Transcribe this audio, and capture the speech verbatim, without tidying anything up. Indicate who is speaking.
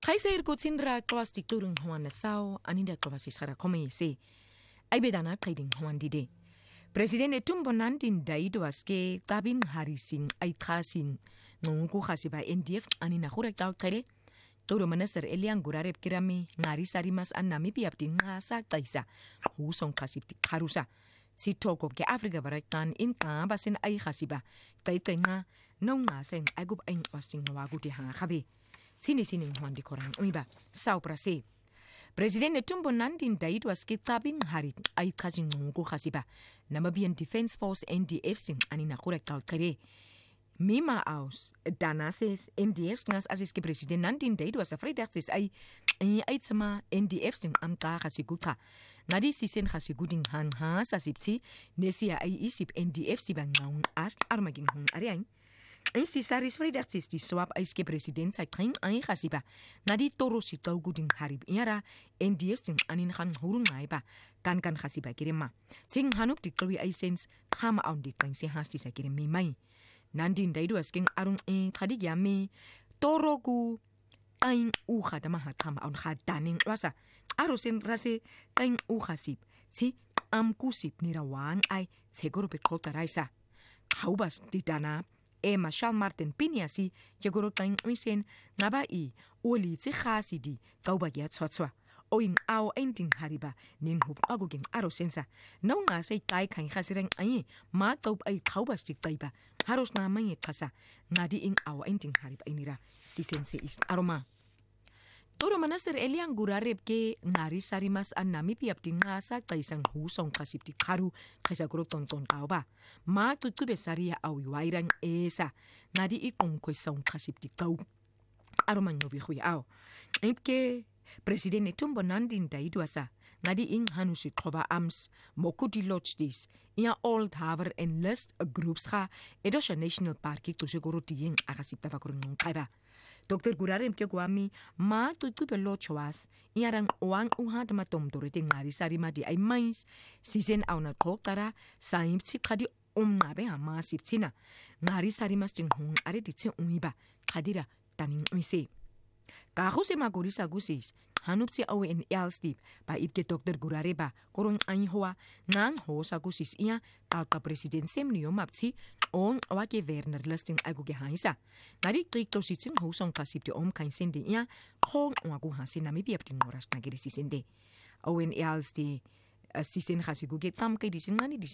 Speaker 1: Kaiser Kutsinra klas di turun Juan Nassau anida klas isara komese. Ay bedana trading Juan dide. Presidente Tumbo Nandin daido aske tabin harisin ay trasin ngungu khasiba N D F anina khura tau kare. Toro Minister Elian Gurareb kirami ngari sarimas an Namibia pti ngasa taisa husong khasib ti kharusa. Si toko ke Afrika Barat in ka basin ay khasiba tay tay nga nong ngasen agub ay wasing wagu ti hanga khabe. Sini-sini Juan di korang uiba sao prase. Presidente Tumbo Nandin daido aske tabin hari ay khasing ngungu khasiba Namibian Defence Force N D F sing anina khura tau kare. Mima aus danases N D F ngas asiske president Nandin daido asa fredags ay ay tsama N D F sing amta khasiguta ngadi sisen khasiguding han ha sasipti nesia ay isip N D F si bangaung as armagin hung ariang ay si saris fredags di swap ay iske president sa kring ay khasiba ngadi toro si tau guding harib iara N D F sing anin khan hurung ngai ba kan kan khasiba kirema sing hanup dikwi ay sense khama aun dik si hasti sa kiremi mai Nandin daido asking arung e tradigyame torogu aing uha dama hatama on hadaning rasa arusin rase aing uha sip ti am kusip nirawang ay seguro petkota raisa kaubas didana e Marshall Martin Piniasi yegoro taing uisen nabai oli ti khasidi kauba ya tsotswa oing ao ending hariba ning hup aguging arosensa no nga say kai kan khasireng ai ma taup ai kaubas tik taiba haros na mai khasa ngadi ing ao ending hariba inira sisense is aroma Toro Minister Elian Gurareb ke ngari sarimas an Namibia pti ngasa taisang husong kasip ti karu kaisa group tonton kauba ma tutube saria awi wairang esa ngadi ikong koisong kasip ti kau aroma nyovi hui ao ipke Presidente Tumbo Nandin daido asa ngadi ing hanusi kloba ams mokudi lodge dis ia old haver en list groups ga edosha national park ik tusegoro tieng akasip tavakurung kaiba Doctor Gurarem ke kwami ma tutu pe lodge was iarang wang uha dama tom dorete ngari sarima di ay mais season au na tokara saim ti khadi omna be ama siptina ngari sarima sting hung are di tse uiba khadira taning mise Kahuse magurisa gusis hanupsi awe in Elstip pa ipke Doctor Gurareba korong anhoa ngang ho sa gusis ia talpa president semnio mapsi on wake Werner listing aguge haisa ngari klikto sitin ho song kasip ti om kain sende ia kong wagu hasin Namibia pting moras nagiri sisende awe in Elsti sisin khasiguge tam kay disin ngani